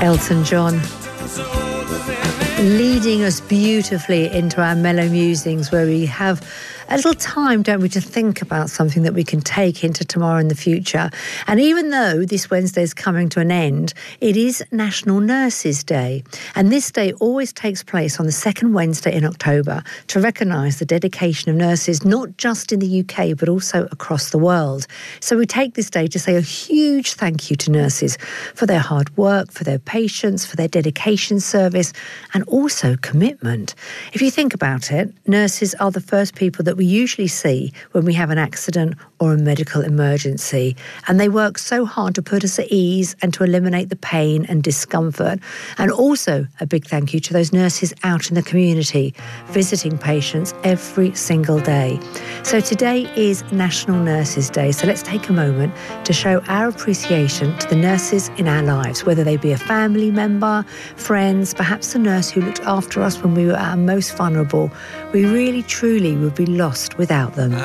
Elton John, leading us beautifully into our mellow musings, where we have a little time, don't we, to think about something that we can take into tomorrow and the future. And even though this Wednesday is coming to an end, it is National Nurses Day. And this day always takes place on the second Wednesday in October to recognise the dedication of nurses, not just in the UK, but also across the world. So we take this day to say a huge thank you to nurses for their hard work, for their patience, for their dedication, service, and also commitment. If you think about it, nurses are the first people that we usually see when we have an accident or a medical emergency. And they work so hard to put us at ease and to eliminate the pain and discomfort. And also a big thank you to those nurses out in the community, visiting patients every single day. So today is National Nurses Day. So let's take a moment to show our appreciation to the nurses in our lives, whether they be a family member, friends, perhaps a nurse who looked after us when we were at our most vulnerable. We really, truly would be lost without them.